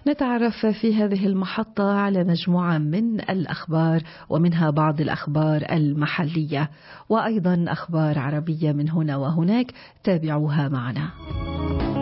نتعرف في هذه المحطة على مجموعة من الأخبار، ومنها بعض الأخبار المحلية وأيضا أخبار عربية من هنا وهناك. تابعوها معنا.